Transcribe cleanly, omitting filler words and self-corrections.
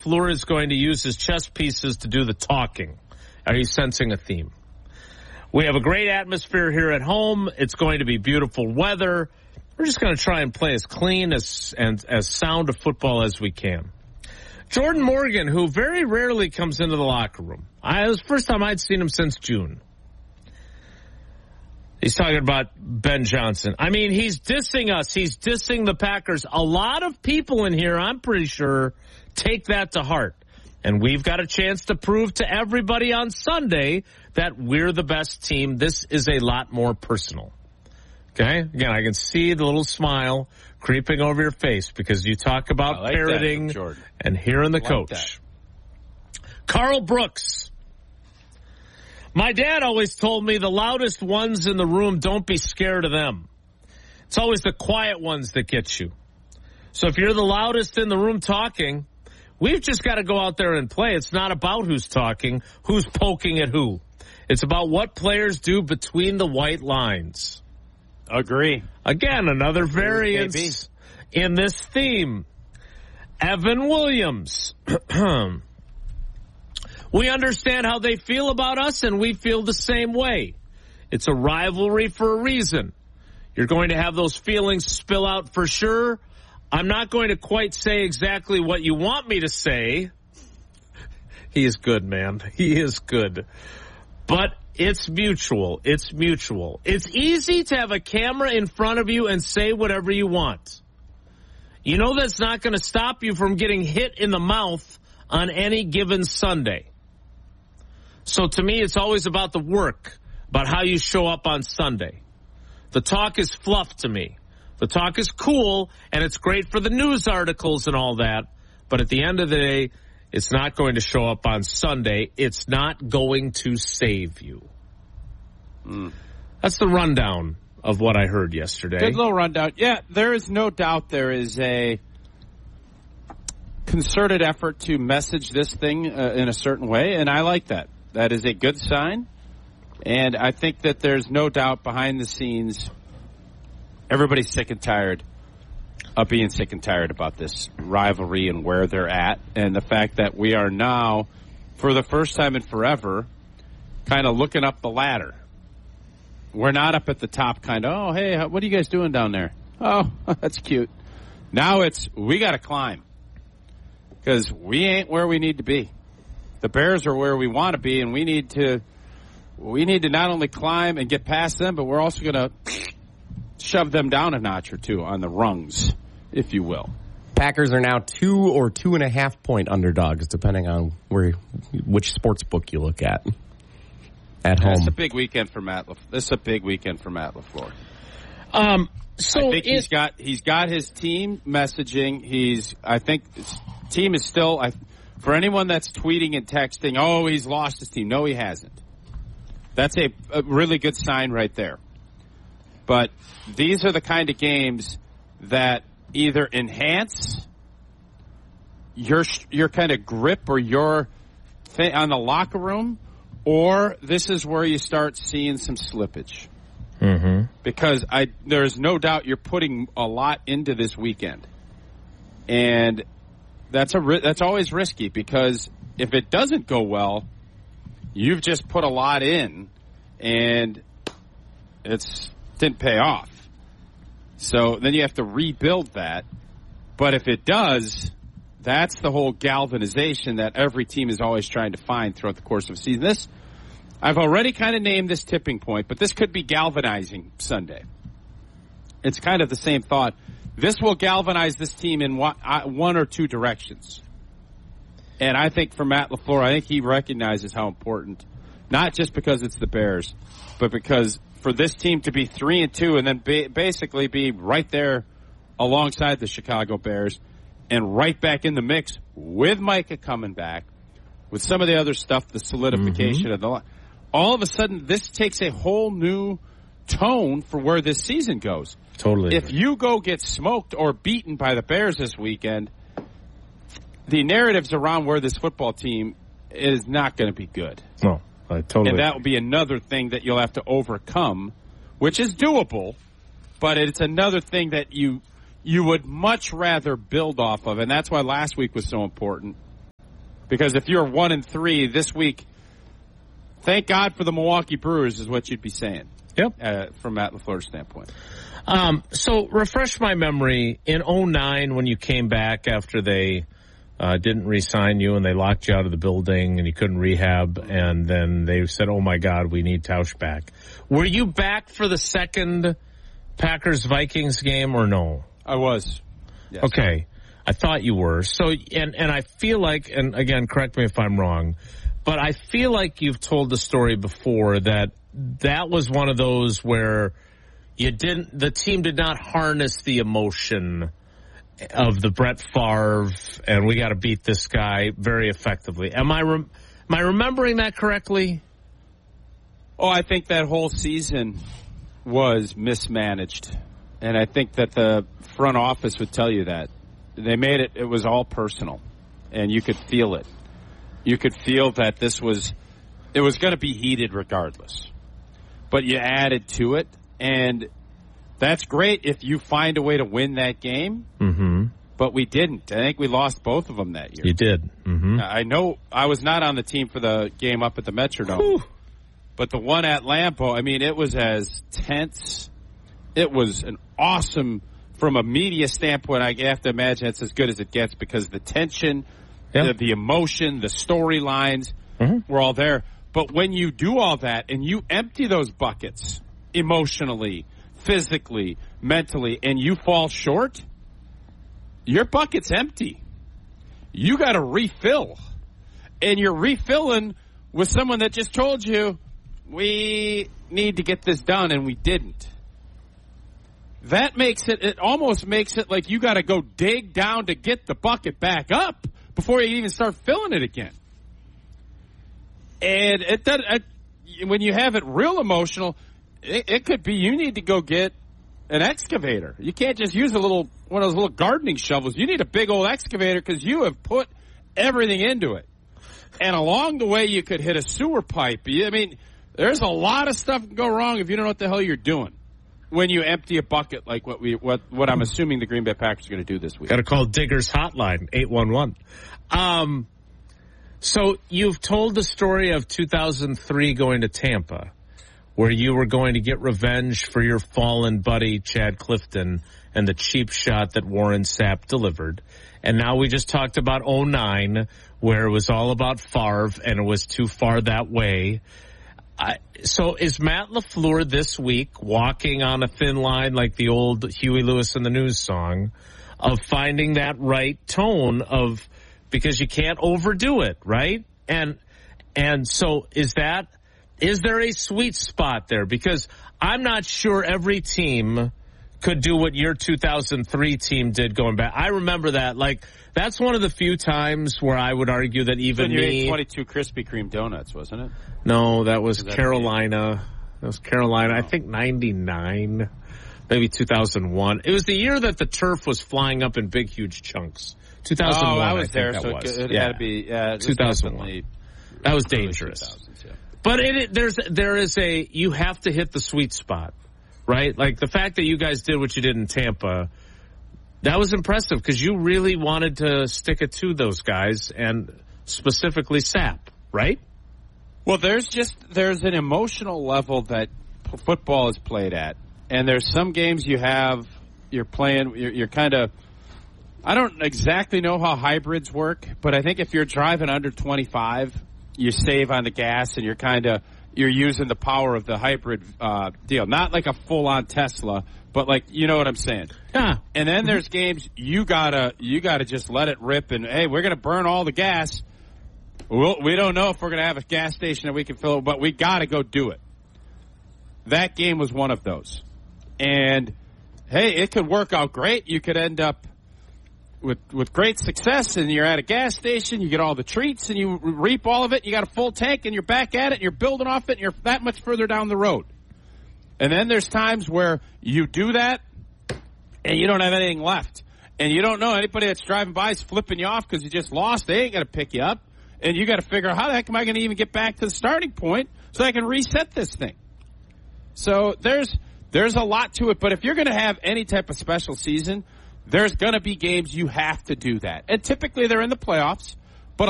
LaFleur is going to use his chess pieces to do the talking. Are you sensing a theme? We have a great atmosphere here at home. It's going to be beautiful weather. We're just going to try and play as clean and as sound a football as we can. Jordan Morgan, who very rarely comes into the locker room. It was the first time I'd seen him since June. He's talking about Ben Johnson. I mean, he's dissing us. He's dissing the Packers. A lot of people in here, I'm pretty sure, take that to heart. And we've got a chance to prove to everybody on Sunday that we're the best team. This is a lot more personal. Okay? Again, I can see the little smile creeping over your face because you talk about parroting and hearing the coach. Carl Brooks. My dad always told me the loudest ones in the room, don't be scared of them. It's always the quiet ones that get you. So if you're the loudest in the room talking, we've just got to go out there and play. It's not about who's talking, who's poking at who. It's about what players do between the white lines. Agree. Again, another variance in this theme. Evan Williams. We understand how they feel about us, and we feel the same way. It's a rivalry for a reason. You're going to have those feelings spill out for sure. I'm not going to quite say exactly what you want me to say. He is good, man. He is good. But it's mutual. It's mutual. It's easy to have a camera in front of you and say whatever you want. You know that's not going to stop you from getting hit in the mouth on any given Sunday. So to me, it's always about the work, about how you show up on Sunday. The talk is fluff to me. The talk is cool, and it's great for the news articles and all that. But at the end of the day, it's not going to show up on Sunday. It's not going to save you. That's the rundown of what I heard yesterday. Good little rundown. Yeah, there is no doubt there is a concerted effort to message this thing in a certain way, and I like that. That is a good sign, and I think that there's no doubt behind the scenes everybody's sick and tired of being sick and tired about this rivalry and where they're at, and the fact that we are now, for the first time in forever, kind of looking up the ladder. We're not up at the top kind of, oh, hey, what are you guys doing down there? Oh, that's cute. Now it's, we got to climb because we ain't where we need to be. The Bears are where we want to be, and we need to not only climb and get past them, but we're also going to shove them down a notch or two on the rungs, if you will. Packers are now 2 or 2.5 point underdogs, depending on which sports book you look at home. It's a big weekend for Matt. This is a big weekend for Matt LaFleur. So I think he's got his team messaging. I think his team is still. For anyone that's tweeting and texting, oh, he's lost his team. No, he hasn't. That's a really good sign right there. But these are the kind of games that either enhance your kind of grip or your thing on the locker room, or this is where you start seeing some slippage. Mm-hmm. Because there's no doubt you're putting a lot into this weekend. And that's always risky, because if it doesn't go well, you've just put a lot in and it didn't pay off. So then you have to rebuild that. But if it does, that's the whole galvanization that every team is always trying to find throughout the course of the season. I've already kind of named this tipping point, but this could be galvanizing Sunday. It's kind of the same thought. This will galvanize this team in one or two directions. And I think for Matt LaFleur, I think he recognizes how important, not just because it's the Bears, but because for this team to be 3-2 and then basically be right there alongside the Chicago Bears and right back in the mix with Micah coming back, with some of the other stuff, the solidification of the all of a sudden this takes a whole new tone for where this season goes. Totally. If you go get smoked or beaten by the Bears this weekend, the narratives around where this football team is not going to be good. No, I totally. And that will be another thing that you'll have to overcome, which is doable, but it's another thing that you would much rather build off of, and that's why last week was so important. Because if you're 1-3 this week, thank God for the Milwaukee Brewers is what you'd be saying. Yep. From Matt LaFleur's standpoint. So refresh my memory. In 2009, when you came back after they didn't re-sign you and they locked you out of the building and you couldn't rehab, and then they said, oh, my God, we need Tausch back. Were you back for the second Packers-Vikings game or no? I was. Yes. Okay. I thought you were. So, and I feel like, and again, correct me if I'm wrong, but I feel like you've told the story before that was one of those where the team did not harness the emotion of the Brett Favre and we got to beat this guy very effectively. Am I remembering that correctly? Oh, I think that whole season was mismanaged. And I think that the front office would tell you that. They made it was all personal. And you could feel it. You could feel that it was going to be heated regardless. But you added to it, and that's great if you find a way to win that game. Mm-hmm. But we didn't. I think we lost both of them that year. You did. Mm-hmm. I know I was not on the team for the game up at the Metrodome. Whew. But the one at Lambeau, I mean, it was as tense. It was an awesome, from a media standpoint, I have to imagine it's as good as it gets because the tension, the emotion, the storylines were all there. But when you do all that and you empty those buckets emotionally, physically, mentally, and you fall short, your bucket's empty. You got to refill. And you're refilling with someone that just told you, we need to get this done, and we didn't. That makes it almost makes it like you got to go dig down to get the bucket back up before you even start filling it again. And when you have it real emotional, it could be you need to go get an excavator. You can't just use one of those little gardening shovels. You need a big old excavator because you have put everything into it. And along the way, you could hit a sewer pipe. I mean, there's a lot of stuff can go wrong if you don't know what the hell you're doing when you empty a bucket like what I'm assuming the Green Bay Packers are going to do this week. Got to call Digger's Hotline, 811. So you've told the story of 2003 going to Tampa, where you were going to get revenge for your fallen buddy, Chad Clifton, and the cheap shot that Warren Sapp delivered. And now we just talked about 2009, where it was all about Favre, and it was too far that way. So is Matt LaFleur this week walking on a thin line like the old Huey Lewis and the News song of finding that right tone of, because you can't overdo it, right? And so is there a sweet spot there? Because I'm not sure every team could do what your 2003 team did going back. I remember that. Like, that's one of the few times where I would argue that even you ate 22 Krispy Kreme donuts, wasn't it? No, that was Carolina. That was Carolina. I think 99, maybe 2001. It was the year that the turf was flying up in big, huge chunks. 2001. Oh, I was there, so was. it had to be 2001. That was dangerous. But there is you have to hit the sweet spot, right? Like the fact that you guys did what you did in Tampa, that was impressive because you really wanted to stick it to those guys and specifically Sapp, right? Well, there's an emotional level that football is played at, and there's some games you're kind of. I don't exactly know how hybrids work, but I think if you're driving under 25, you save on the gas and you're using the power of the hybrid deal. Not like a full-on Tesla, but like, you know what I'm saying. Yeah. And then there's games you gotta just let it rip and, hey, we're going to burn all the gas. We don't know if we're going to have a gas station that we can fill, but we got to go do it. That game was one of those. And, hey, it could work out great. You could end up with great success, and you're at a gas station, you get all the treats, and you reap all of it, you got a full tank, and you're back at it, and you're building off it, and you're that much further down the road. And then there's times where you do that, and you don't have anything left. And you don't know, anybody that's driving by is flipping you off because you just lost. They ain't going to pick you up. And you got to figure out, how the heck am I going to even get back to the starting point so I can reset this thing? So there's a lot to it. But if you're going to have any type of special season, there's going to be games you have to do that. And typically they're in the playoffs.